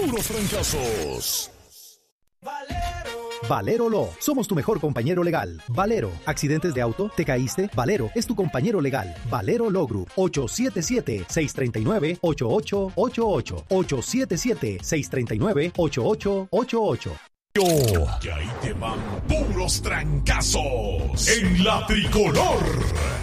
puros trancazos. Valero Law. Somos tu mejor compañero legal. Valero. ¿Accidentes de auto? ¿Te caíste? Valero es tu compañero legal. Valero Law Group. 877-639-8888. 877-639-8888. Y ahí te van puros trancazos en la tricolor.